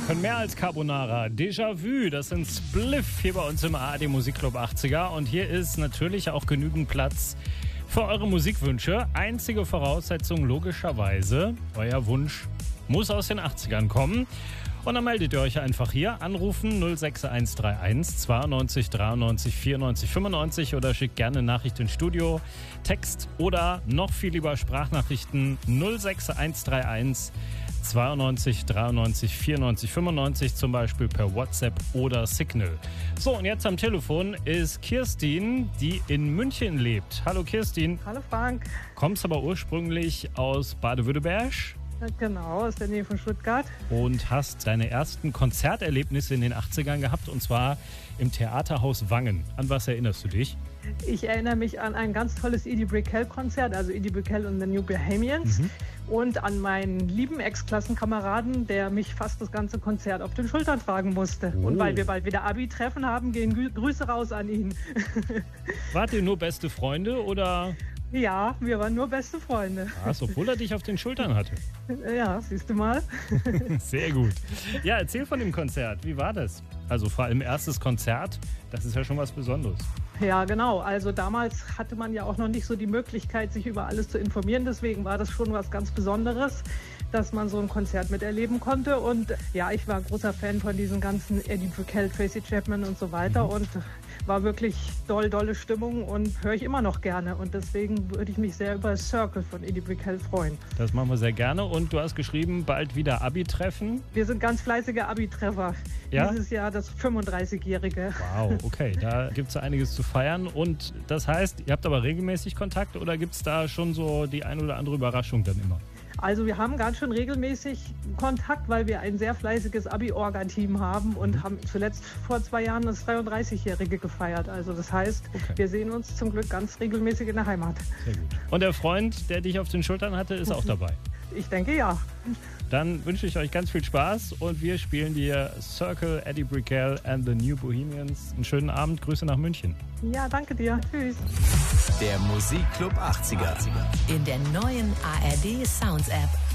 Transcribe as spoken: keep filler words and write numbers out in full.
Können mehr als Carbonara. Déjà-vu, das sind Spliff hier bei uns im A R D Musikclub achtziger. Und hier ist natürlich auch genügend Platz für eure Musikwünsche. Einzige Voraussetzung logischerweise, euer Wunsch muss aus den achtzigern kommen. Und dann meldet ihr euch einfach hier, anrufen null sechs eins drei eins zweiundneunzig dreiundneunzig vierundneunzig fünfundneunzig oder schickt gerne eine Nachricht ins Studio, Text oder noch viel lieber Sprachnachrichten null sechs eins drei eins zweiundneunzig dreiundneunzig vierundneunzig fünfundneunzig, zum Beispiel per WhatsApp oder Signal. So, und jetzt am Telefon ist Kirstin, die in München lebt. Hallo Kirstin. Hallo Frank. Kommst aber ursprünglich aus Baden-Württemberg. Genau, aus der Nähe von Stuttgart. Und hast deine ersten Konzerterlebnisse in den achtzigern gehabt, und zwar im Theaterhaus Wangen. An was erinnerst du dich? Ich erinnere mich an ein ganz tolles Edie Brickell-Konzert, also Edie Brickell und the New Bohemians. Mhm. Und an meinen lieben Ex-Klassenkameraden, der mich fast das ganze Konzert auf den Schultern tragen musste. Oh. Und weil wir bald wieder Abi-Treffen haben, gehen Grü- Grüße raus an ihn. Wart ihr nur beste Freunde oder? Ja, wir waren nur beste Freunde. Was, obwohl er dich auf den Schultern hatte? Ja, siehst du mal. Sehr gut. Ja, erzähl von dem Konzert. Wie war das? Also vor allem erstes Konzert, das ist ja schon was Besonderes. Ja, genau. Also damals hatte man ja auch noch nicht so die Möglichkeit, sich über alles zu informieren. Deswegen war das schon was ganz Besonderes, dass man so ein Konzert miterleben konnte. Und ja, ich war ein großer Fan von diesen ganzen Edie Brickell, Tracy Chapman und so weiter. Mhm. Und war wirklich doll, dolle Stimmung und höre ich immer noch gerne. Und deswegen würde ich mich sehr über Circle von Edie Brickell freuen. Das machen wir sehr gerne. Und du hast geschrieben, bald wieder Abi-Treffen. Wir sind ganz fleißige Abi-Treffer. Ja? Dieses Jahr das fünfunddreißigjährige. Wow, okay. Da gibt es einiges zu feiern. Und das heißt, ihr habt aber regelmäßig Kontakt oder gibt es da schon so die ein oder andere Überraschung dann immer? Also wir haben ganz schön regelmäßig Kontakt, weil wir ein sehr fleißiges Abi-Orga-Team haben und mhm. haben zuletzt vor zwei Jahren das dreiunddreißigjährige gefeiert. Also das heißt, okay. wir sehen uns zum Glück ganz regelmäßig in der Heimat. Sehr gut. Und der Freund, der dich auf den Schultern hatte, ist auch dabei? Ich denke, ja. Dann wünsche ich euch ganz viel Spaß und wir spielen dir Circle, Edie Brickell and the New Bohemians. Einen schönen Abend, Grüße nach München. Ja, danke dir. Tschüss. Der Musikclub achtziger. In der neuen A R D Sounds App.